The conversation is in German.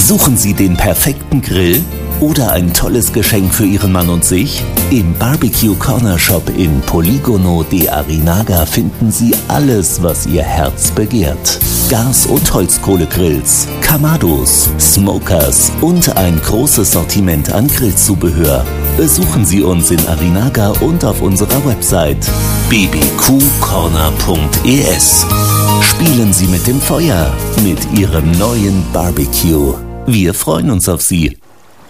Suchen Sie den perfekten Grill oder ein tolles Geschenk für Ihren Mann und sich? Im Barbecue Corner Shop in Polígono de Arinaga finden Sie alles, was Ihr Herz begehrt. Gas- und Holzkohlegrills, Kamados, Smokers und ein großes Sortiment an Grillzubehör. Besuchen Sie uns in Arinaga und auf unserer Website bbqcorner.es. Spielen Sie mit dem Feuer mit Ihrem neuen Barbecue. Wir freuen uns auf Sie.